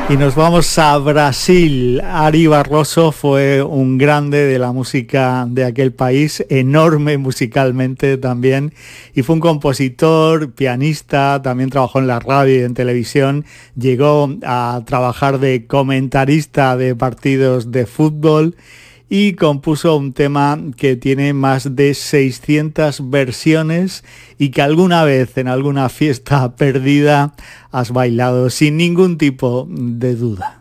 Y nos vamos a Brasil. Ari Barroso fue un grande de la música de aquel país, enorme musicalmente también, y fue un compositor, pianista, también trabajó en la radio y en televisión, llegó a trabajar de comentarista de partidos de fútbol y compuso un tema que tiene más de 600 versiones y que alguna vez en alguna fiesta perdida has bailado sin ningún tipo de duda.